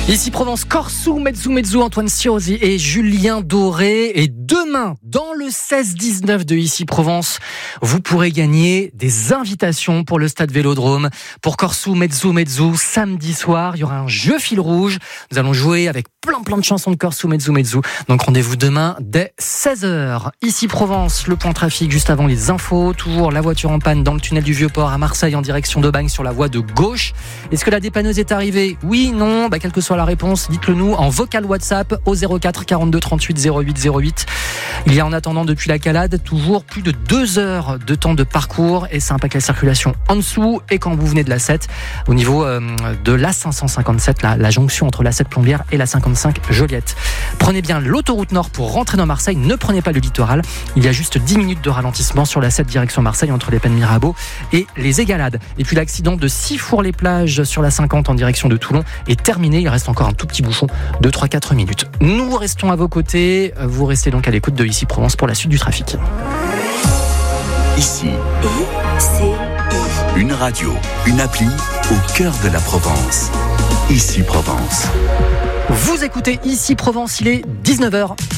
Ici Provence, Corsou, Mezzu, Antoine Ciosi et Julien Doré. Et demain, dans le 16-19 de Ici Provence, vous pourrez gagner des invitations pour le stade Vélodrome. Pour Corsou, Mezzu, samedi soir, il y aura un jeu fil rouge. Nous allons jouer avec plein de chansons de Corsou, Mezzu. Donc rendez-vous demain dès 16h. Ici Provence, le point trafic juste avant les infos. Toujours la voiture en panne dans le tunnel du Vieux-Port à Marseille en direction d'Aubagne sur la voie de gauche. Est-ce que la dépanneuse est arrivée ? Oui, non, quelle que soit la réponse, dites-le nous en vocal WhatsApp au 04 42 38 08 08. Il y a en attendant depuis la Calade toujours plus de 2 heures de temps de parcours et ça impacte la circulation en dessous. Et quand vous venez de la 7, au niveau de la 557, la jonction entre la 7 Plombières et la 55 Joliette. Prenez bien l'autoroute Nord pour rentrer dans Marseille, ne prenez pas le littoral. Il y a juste 10 minutes de ralentissement sur la 7 direction Marseille entre les Pennes Mirabeau et les Égalades. Et puis l'accident de Sifour-les-Plages sur la 50 en direction de Toulon est terminé. Il reste encore un tout petit bouchon de 3-4 minutes. Nous restons à vos côtés. Vous restez donc à l'écoute de Ici Provence pour la suite du trafic. Ici, une radio, une appli au cœur de la Provence. Ici Provence. Vous écoutez Ici Provence, il est 19h.